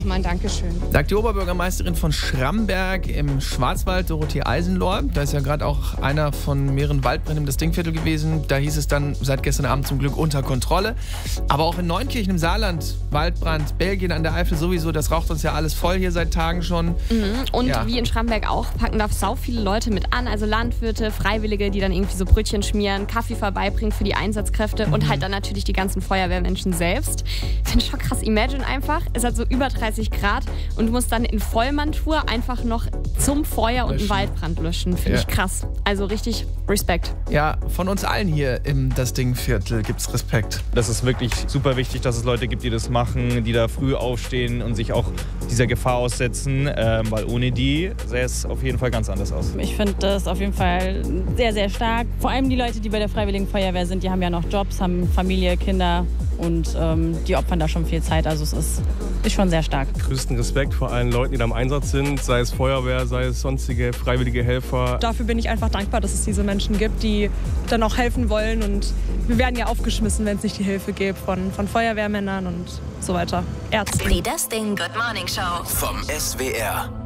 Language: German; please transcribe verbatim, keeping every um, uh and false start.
Mein Dankeschön. Sagt die Oberbürgermeisterin von Schramberg im Schwarzwald, Dorothee Eisenlohr. Da ist ja gerade auch einer von mehreren Waldbränden im das Dingviertel gewesen. Da hieß es dann seit gestern Abend zum Glück unter Kontrolle. Aber auch in Neunkirchen im Saarland, Waldbrand, Belgien an der Eifel sowieso, das raucht uns ja alles voll hier seit Tagen schon. Mhm. Und ja. wie in Schramberg auch, packen da sau viele Leute mit an. Also Landwirte, Freiwillige, die dann irgendwie so Brötchen schmieren, Kaffee vorbeibringen für die Einsatzkräfte mhm. und halt dann natürlich die ganzen Feuerwehrmenschen selbst. Finde ich schon krass. Imagine einfach, es hat so über dreißig Grad und du musst dann in Vollmontur einfach noch zum Feuer und einen Waldbrand löschen. Finde ja. ich krass. Also richtig Respekt. Ja, von uns allen hier im das Dingviertel gibt's Respekt. Das ist wirklich super wichtig, dass es Leute gibt, die das machen, die da früh aufstehen und sich auch dieser Gefahr aussetzen, äh, weil ohne die sähe es auf jeden Fall ganz anders aus. Ich finde das auf jeden Fall sehr, sehr stark. Vor allem die Leute, die bei der Freiwilligen Feuerwehr sind, die haben ja noch Jobs, haben Familie, Kinder und ähm, die opfern da schon viel Zeit. Also es ist, ist schon sehr stark. Größten Respekt vor allen Leuten, die da im Einsatz sind, sei es Feuerwehr, sei es sonstige freiwillige Helfer. Dafür bin ich einfach dankbar, dass es diese Menschen gibt, die dann auch helfen wollen. Und wir werden ja aufgeschmissen, wenn es nicht die Hilfe gibt von, von Feuerwehrmännern und so weiter. Ärzten. Die Das Ding Good Morning Show vom S W R.